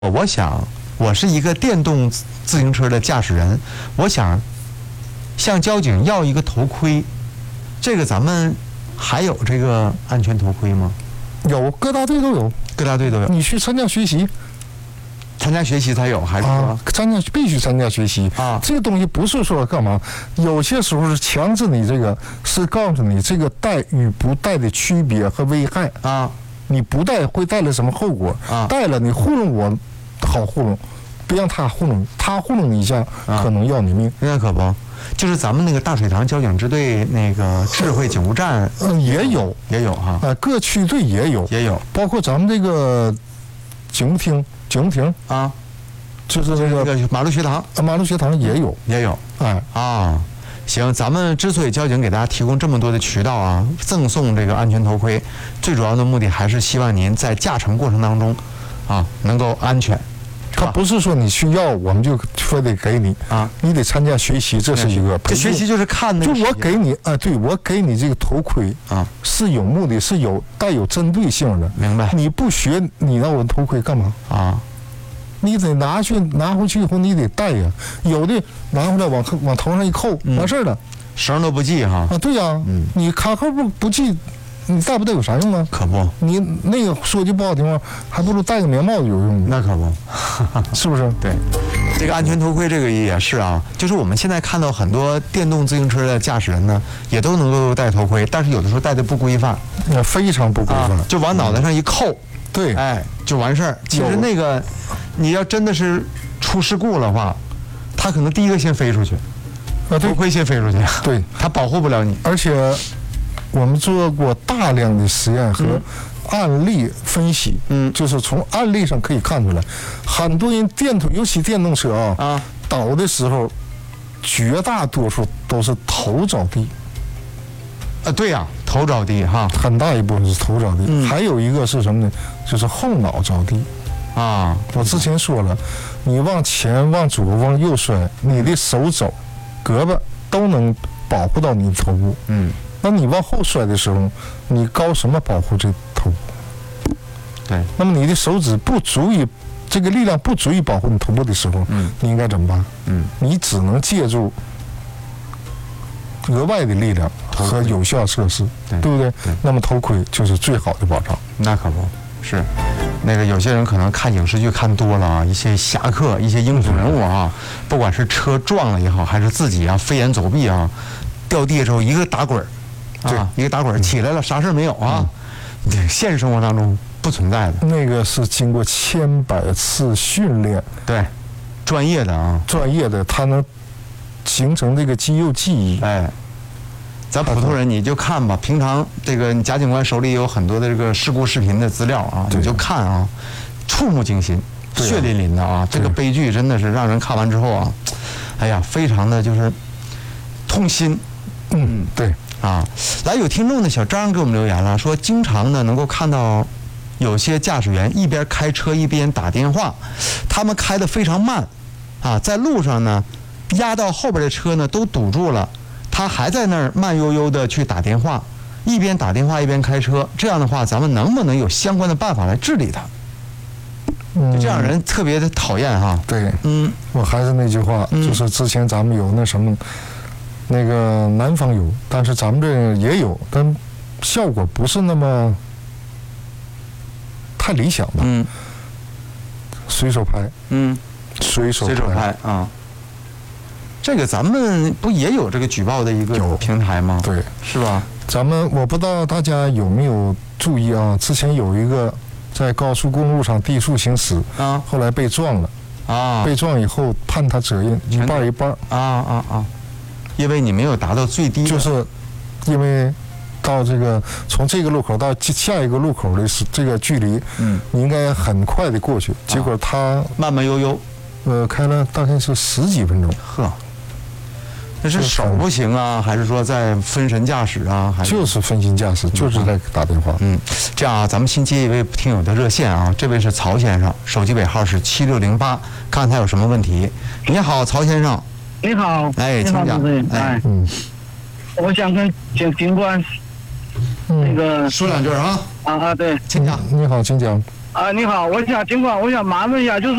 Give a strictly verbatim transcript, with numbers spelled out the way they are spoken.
我想，我是一个电动自行车的驾驶人，我想向交警要一个头盔。这个咱们还有这个安全头盔吗？ 有，各大队都有， 各大队都有。 你去参加学习， 参加学习才有，还是说、 啊、参加必须参加学习啊？ 这个东西不是说干嘛，有些时候是强制你这个，是告诉你这个戴与不戴的区别和危害啊。 你不戴会带来什么后果啊？ 戴了你糊弄我，好糊弄，别让他糊弄，他糊弄你一下， 啊、 可能要你命。 那可不，就是咱们那个大水塘交警支队那个智慧警务站， 嗯，也有， 也有哈。 呃，各区队也有， 也有， 包括咱们这个警务厅、警务厅啊， 就是这个马路学堂， 马路学堂也有， 也有。 哎啊。行，咱们之所以交警给大家提供这么多的渠道啊，赠送这个安全头盔，最主要的目的还是希望您在驾乘过程当中，啊，能够安全。 他不是说你去要，我们就非得给你啊， 你得参加学习，这是一个。 这学习就是看那个。 就我给你啊，对我给你这个头盔啊， 是有目的，是有带有针对性的。 明白？ 你不学，你让我头盔干嘛啊？ 你得拿去拿回去以后，你得戴呀。有的拿回来往往头上一扣， 嗯、 完事儿了， 绳都不系哈。 啊，对呀、啊，嗯，你卡扣不不系，你戴不戴有啥用啊？ 可不， 你那个说句不好听话，还不如戴个棉帽子有用。 那可不， 是不是？ 对，这个安全头盔这个也是啊，就是我们现在看到很多电动自行车的驾驶人呢，也都能够戴头盔，但是有的时候戴的不规范， 那非常不规范、啊， 就往脑袋上一扣。嗯对， 哎，就完事儿。其实那个，你要真的是出事故的话，他可能第一个先飞出去， 啊， 头盔先飞出去， 对， 他保护不了你。 而且，我们做过大量的实验和案例分析，嗯，就是从案例上可以看出来，很多人电动，尤其电动车啊，啊，倒的时候，绝大多数都是头着地。 啊，对呀、啊。头着地哈， 很大一部分是头着地、嗯，还有一个是什么呢？就是后脑着地， 啊！ 我之前说了，你往前、往左、往右摔，你的手肘、胳膊都能保护到你的头部。嗯，那你往后摔的时候，你靠什么保护这头部？ 对。 那么你的手指不足以，这个力量不足以保护你头部的时候，嗯，你应该怎么办？嗯，你只能借助额外的力量和有效设施，对, 对不对？对。那么头盔就是最好的保障。 那可不是，那个有些人可能看影视剧看多了啊，一些侠客、一些英雄人物啊，不管是车撞了也好，还是自己啊飞檐走壁啊，掉地之后一个打滚儿，啊，一个打滚儿起来了，啥事没有啊？嗯、现实生活当中不存在的。 那个是经过千百次训练， 对，专业的啊， 专业的，他能形成这个肌肉记忆。 哎，咱普通人你就看吧，平常这个贾警官手里有很多的这个事故视频的资料啊，你就看啊，触目惊心，血淋淋的啊，这个悲剧真的是让人看完之后啊，哎呀，非常的就是痛心。 嗯，对啊，来有听众的小张给我们留言了，说经常呢能够看到有些驾驶员一边开车一边打电话，他们开得非常慢啊，在路上呢压到后边的车呢都堵住了，他还在那儿慢悠悠的去打电话，一边打电话一边开车，这样的话咱们能不能有相关的办法来治理他？就这样人特别的讨厌哈。 对， 嗯， 我还是那句话，嗯、就是之前咱们有那什么，那个南方有，但是咱们这也有，但效果不是那么太理想吧？ 嗯， 随手拍， 嗯， 随手随手拍啊。这个咱们不也有这个举报的一个平台吗？ 对， 是吧？ 咱们我不知道大家有没有注意啊？之前有一个在高速公路上低速行驶啊，后来被撞了啊，被撞以后判他责任一半一半啊啊啊，因为你没有达到最低， 就是因为到这个从这个路口到下一个路口的是这个距离，嗯，你应该很快的过去，结果他慢慢悠悠， 呃，开了大概是十几分钟， 呵。那是手不行啊，还是说在分神驾驶啊？还是就是分心驾驶，就是在打电话。 嗯，这样啊，咱们新接一位听友的热线啊，这位是曹先生，手机尾号是七六零八，看看他有什么问题。你好，曹先生。 你好。 哎，请讲。 哎，嗯，我想跟警官那个说两句啊。 啊啊，对， 请讲。 你好，请讲。 啊，你好，我想尽管我想麻烦一下，就是。